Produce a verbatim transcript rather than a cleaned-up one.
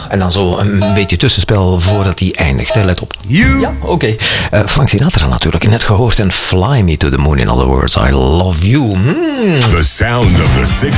en dan zo een beetje tussenspel voordat hij eindigt. Hè. Let op. You. Ja, oké. Okay. Uh, Frank Sinatra natuurlijk. Net gehoord en Fly Me to the Moon, in other words. I love you. Mm. The sound of the sixties.